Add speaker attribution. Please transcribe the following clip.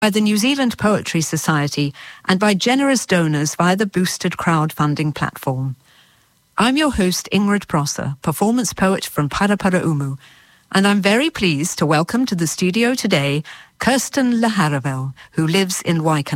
Speaker 1: by the New Zealand Poetry Society and by generous donors via the boosted crowdfunding platform. I'm your host, Ingrid Prosser, performance poet from Paraparaumu, and I'm very pleased to welcome to the studio today Kirsten Leharavel, who lives in Waikanae.